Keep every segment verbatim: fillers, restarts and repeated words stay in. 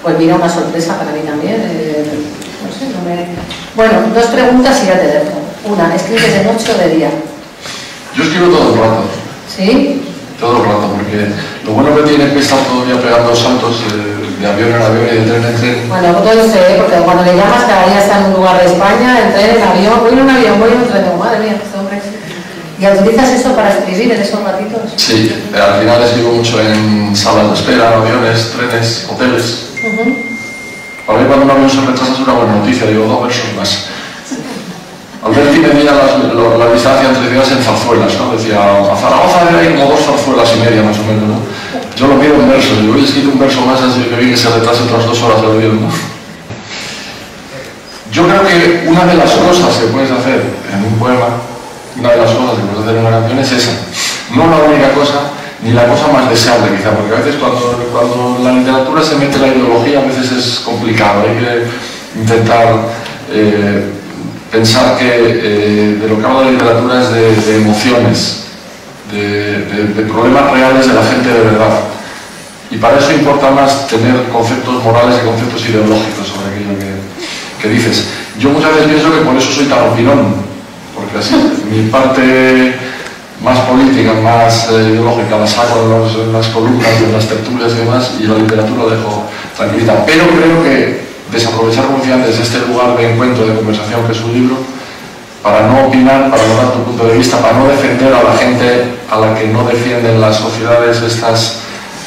pues mira, una sorpresa para mí también. Eh, no sé, no me... Bueno, dos preguntas y ya te dejo. Una, ¿escribes de noche o de día? Yo escribo todo el rato. ¿Sí? Todo el rato, porque lo bueno que tiene es que estar todo el día pegando saltos de, de avión en avión y de tren en tren. Bueno, todo lo sé, porque cuando le llamas cada día está en un lugar de España, en tren, en avión, voy en un avión, voy en un tren, digo, madre mía, este hombre. ¿Y utilizas eso para escribir en esos ratitos? Sí, al final escribo mucho en salas de espera, aviones, trenes, hoteles. Uh-huh. Para mí cuando un avión se retrasa es una buena noticia, digo, dos versos más. Alberti medía la, la distancia entre ciudades en zarzuelas, ¿no? Decía, a Zaragoza hay como dos zarzuelas y media más o menos, ¿no? Yo lo mido en versos, digo, hoy he escrito un verso más así que vi que se retrase otras dos horas de avión, ¿no? Yo creo que una de las cosas que puedes hacer en un poema, una de las cosas que puedes hacer en una canción es esa. No la única cosa, ni la cosa más deseable quizá, porque a veces cuando, cuando la literatura se mete la ideología a veces es complicado, hay que intentar eh, pensar que eh, de lo que habla la literatura es de, de emociones, de, de, de problemas reales de la gente de verdad. Y para eso importa más tener conceptos morales y conceptos ideológicos sobre aquello que, que dices. Yo muchas veces pienso que por eso soy tan opinón, porque así mi parte más política, más eh, ideológica la saco en, los, en las columnas, en las tertulias y demás, y la literatura la dejo tranquilita. Pero creo que desaprovechar, como decía antes, este lugar de encuentro, de conversación que es un libro, para no opinar, para no dar tu punto de vista, para no defender a la gente a la que no defienden las sociedades estas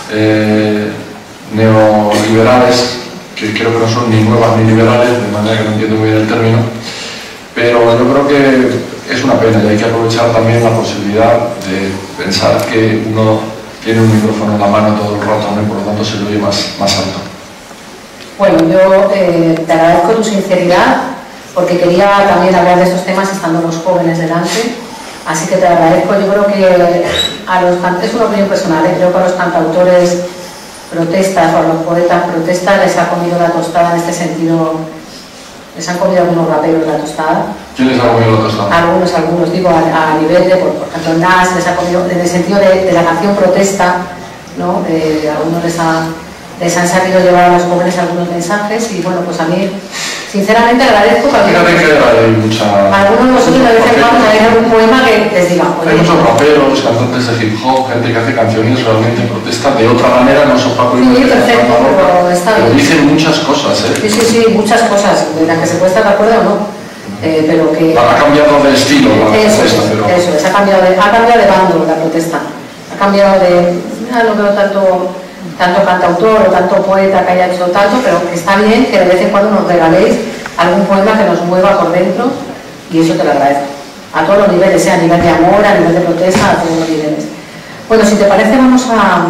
eh, neoliberales, que creo que no son ni nuevas ni liberales, de manera que no entiendo muy bien el término, pero yo creo que es una pena y hay que aprovechar también la posibilidad de pensar que uno tiene un micrófono en la mano todo el rato, ¿no? Y por lo tanto se lo oye más, más alto. Bueno, yo eh, te agradezco tu sinceridad, porque quería también hablar de estos temas estando los jóvenes delante, así que te agradezco. Yo creo que a los es una opinión personal, ¿eh? Creo que a los cantautores protestas o a los poetas protestas les ha comido la tostada en este sentido, les han comido algunos raperos la tostada. ¿Quién les ha comido la tostada? Algunos, algunos, digo, a, a nivel de, por, por ejemplo, Nas les ha comido, en el sentido de, de la canción protesta, ¿no? Eh, algunos les ha... les han sabido llevar a los jóvenes algunos mensajes y bueno, pues a mí sinceramente agradezco que algunos, que hay mucha, algunos de vosotros de vez en cuando hay algún poema que les diga, hay muchos raperos, cantantes de hip hop, gente que hace canciones realmente protesta de otra manera, no son Paco y sí, perfecto, pero está bien, pero dicen muchas cosas, ¿eh? Sí, sí, sí, muchas cosas, de las que se puede estar de acuerdo o no, eh, pero que... Ha cambiado de estilo la eso, protesta, pero... Eso es, ha cambiado de, ha cambiado de bando la protesta, ha cambiado de... Ah, no veo tanto... tanto cantautor o tanto poeta que haya hecho tanto, pero que está bien que de vez en cuando nos regaléis algún poema que nos mueva por dentro y eso te lo agradezco. A todos los niveles, sea a nivel de amor, a nivel de protesta, a todos los niveles. Bueno, si te parece vamos a,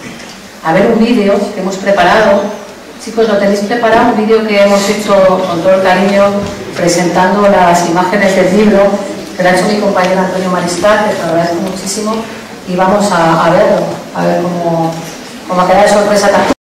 a ver un vídeo que hemos preparado. Chicos, ¿lo tenéis preparado? Un vídeo que hemos hecho con todo el cariño presentando las imágenes del libro que lo ha hecho mi compañero Antonio Mariscal, que te lo agradezco muchísimo y vamos a, a verlo, a ver cómo... como queda de sorpresa también.